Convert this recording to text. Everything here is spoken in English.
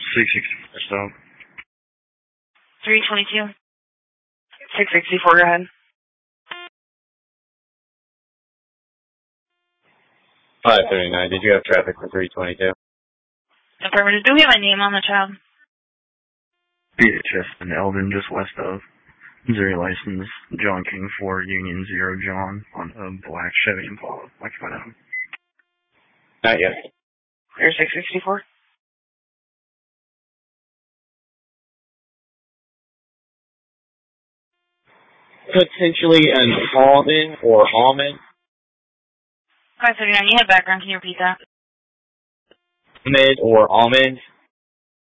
664 stop. 322. 664, go ahead. 539, did you have traffic for 322? Affirmative. Do we have a name on the child? BHS and Eldon, just west of. Missouri license, John King 4, Union 0, John, on a black Chevy Impala, like that. Not yet. Clear 664. Potentially an almond or almond. 539, you had background. Can you repeat that? Almond or almond.